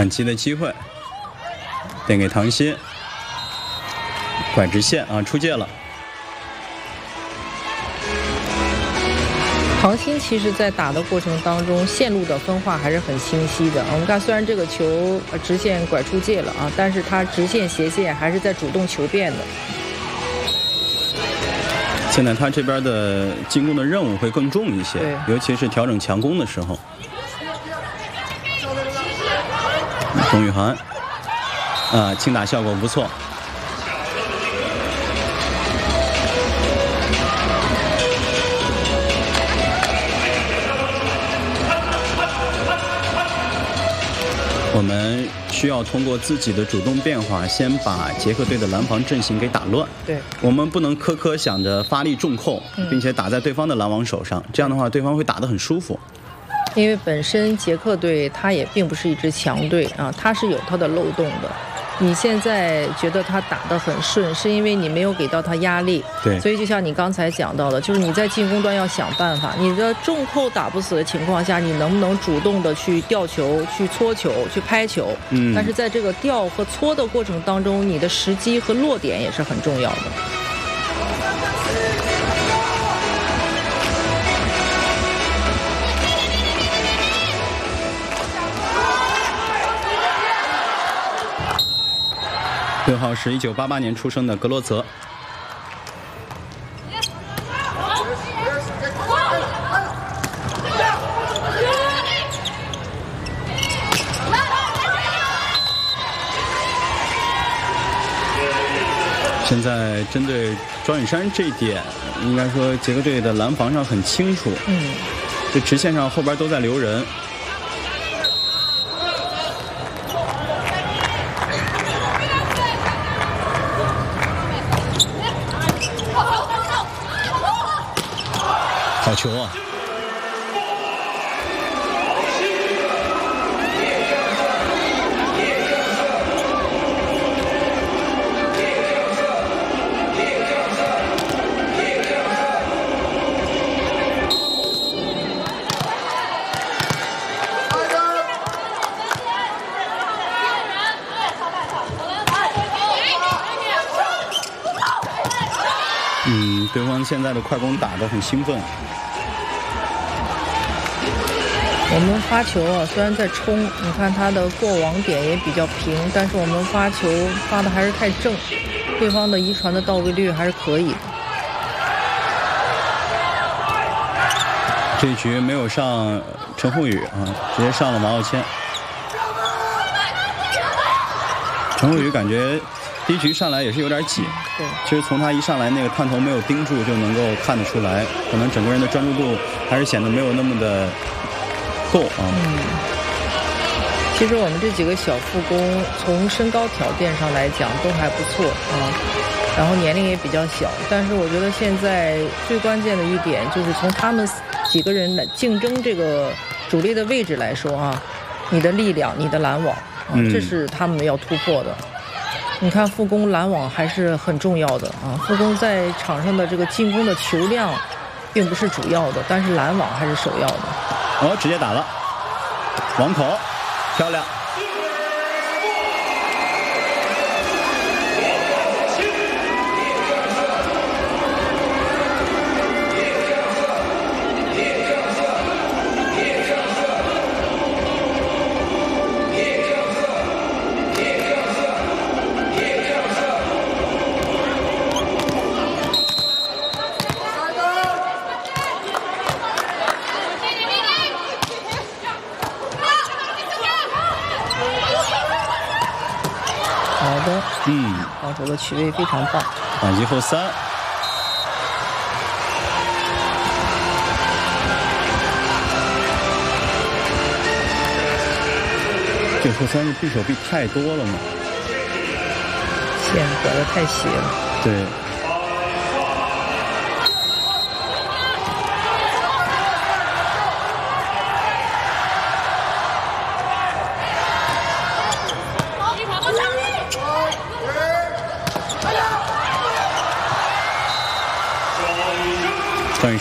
反击的机会，点给唐鑫，拐直线啊，出界了。 唐鑫其实在打的过程当中，线路的分化还是很清晰的。我们看，虽然这个球直线拐出界了啊，但是他直线斜线还是在主动求变的。 现在他这边的进攻的任务会更重一些，尤其是调整强攻的时候。董雨涵，轻打效果不错。我们需要通过自己的主动变化，先把捷克队的拦防阵型给打乱。 对， 我们不能苛刻想着发力重扣，并且打在对方的拦网手上，这样的话对方会打得很舒服。 因为本身捷克队他也并不是一支强队啊，他是有他的漏洞的。你现在觉得他打得很顺，是因为你没有给到他压力。 对， 所以就像你刚才讲到的，就是你在进攻端要想办法，你的重扣打不死的情况下，你能不能主动的去吊球、去搓球、去拍球？但是在这个吊和搓的过程当中，你的时机和落点也是很重要的。 6号是1988年出生的格罗泽。现在针对庄雨珊这一点，应该说捷克队的拦防上很清楚。这直线上后边都在留人。好球啊！对方现在的快攻打得很兴奋。 我们发球啊，虽然在冲，你看他的过网点也比较平，但是我们发球发的还是太正，对方的遗传的到位率还是可以的。 这一局没有上陈宏宇啊，直接上了王傲谦。陈宏宇感觉第一局上来也是有点紧， 对， 其实从他一上来那个探头没有盯住就能够看得出来，可能整个人的专注度还是显得没有那么的够啊。 其实我们这几个小副攻从身高条件上来讲都还不错啊，然后年龄也比较小，但是我觉得现在最关键的一点就是从他们几个人的竞争这个主力的位置来说啊，你的力量、你的拦网这是他们要突破的。你看副攻拦网还是很重要的啊，副攻在场上的这个进攻的球量并不是主要的，但是拦网还是首要的。 直接打了，网口，漂亮。 防守的区位非常棒， 反击后3。这后3是匕首臂太多了吗？ 线拐得太斜了。 对。